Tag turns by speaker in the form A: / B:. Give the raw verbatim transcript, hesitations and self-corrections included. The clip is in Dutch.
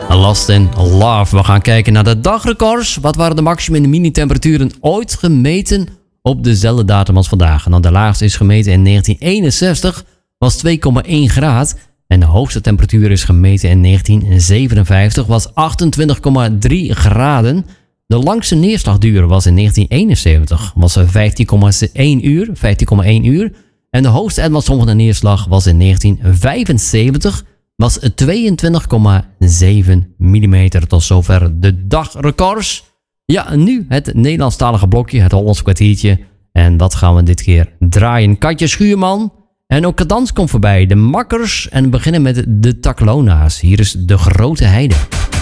A: Lost in Love. We gaan kijken naar de dagrecords. Wat waren de maximum en de mini-temperaturen ooit gemeten op dezelfde datum als vandaag? Nou, de laagste is gemeten in negentien eenenzestig, was twee komma één graad. En de hoogste temperatuur is gemeten in negentien zevenenvijftig, was achtentwintig komma drie graden. De langste neerslagduur was in negentien eenenzeventig, was vijftien komma één uur. vijftien komma één uur. En de hoogste etmaatsomvende neerslag was in negentien vijfenzeventig, was tweeëntwintig komma zeven millimeter. Tot zover de dagrecords. Ja, nu het Nederlandstalige blokje, het Hollands kwartiertje. En wat gaan we dit keer draaien? Katja Schuurman en ook Cadans komt voorbij. De Makkers en we beginnen met de Taklona's. Hier is De Grote Heide.